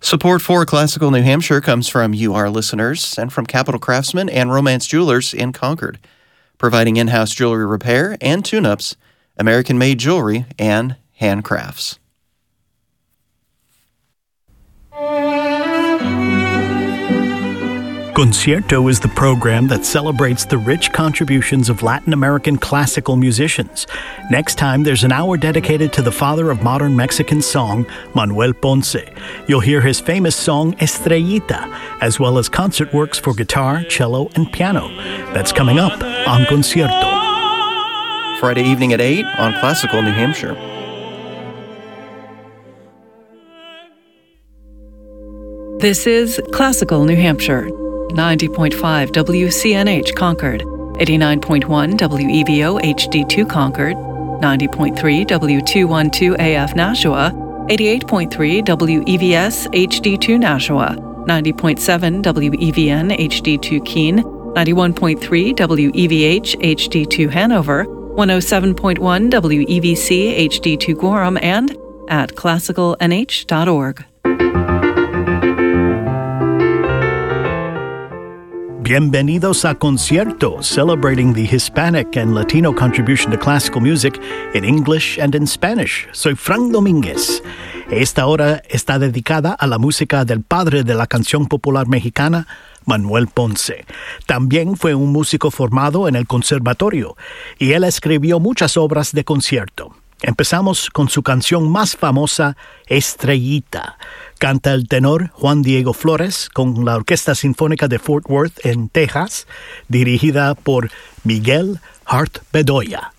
Support for Classical New Hampshire comes from you, our listeners, and from Capital Craftsman and Romance Jewelers in Concord, providing in-house jewelry repair and tune-ups, American-made jewelry, and handcrafts. Concierto is the program that celebrates the rich contributions of Latin American classical musicians. Next time, there's an hour dedicated to the father of modern Mexican song, Manuel Ponce. You'll hear his famous song, Estrellita, as well as concert works for guitar, cello, and piano. That's coming up on Concierto. Friday evening at 8 on Classical New Hampshire. This is Classical New Hampshire. 90.5 WCNH Concord, 89.1 WEVO HD2 Concord, 90.3 W212 AF Nashua, 88.3 WEVS HD2 Nashua, 90.7 WEVN HD2 Keene, 91.3 WEVH HD2 Hanover, 107.1 WEVC HD2 Gorham, and at classicalnh.org. Bienvenidos a Concierto, celebrating the Hispanic and Latino contribution to classical music in English and in Spanish. Soy Frank Domínguez. Esta hora está dedicada a la música del padre de la canción popular mexicana, Manuel Ponce. También fue un músico formado en el conservatorio y él escribió muchas obras de concierto. Empezamos con su canción más famosa, Estrellita. Canta el tenor Juan Diego Flores con la Orquesta Sinfónica de Fort Worth en Texas, dirigida por Miguel Hart Bedoya.